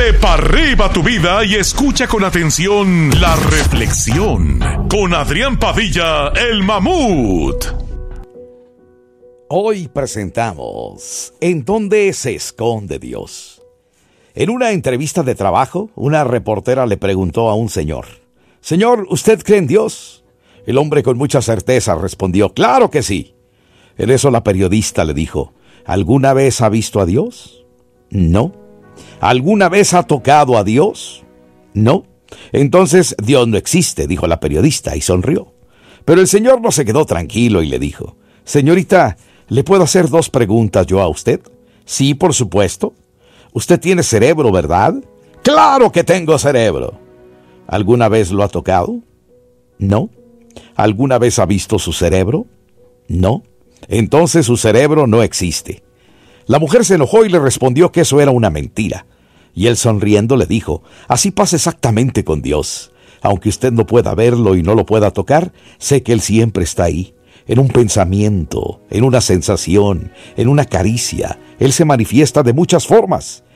Dale pa' arriba tu vida y escucha con atención la reflexión con Adrián Padilla, el mamut. Hoy presentamos ¿En dónde se esconde Dios? En una entrevista de trabajo, una reportera le preguntó a un señor: Señor, ¿usted cree en Dios? El hombre con mucha certeza respondió: claro que sí. En eso la periodista le dijo: ¿alguna vez ha visto a Dios? No. ¿Alguna vez ha tocado a Dios? No. Entonces Dios no existe, dijo la periodista y sonrió. Pero el señor no se quedó tranquilo y le dijo: señorita, ¿le puedo hacer 2 preguntas yo a usted? Sí, por supuesto. Usted tiene cerebro, ¿verdad? ¡Claro que tengo cerebro! ¿Alguna vez lo ha tocado? No. ¿Alguna vez ha visto su cerebro? No. Entonces su cerebro no existe. La mujer se enojó y le respondió que eso era una mentira. Y él sonriendo le dijo: así pasa exactamente con Dios. Aunque usted no pueda verlo y no lo pueda tocar, sé que Él siempre está ahí. En un pensamiento, en una sensación, en una caricia. Él se manifiesta de muchas formas.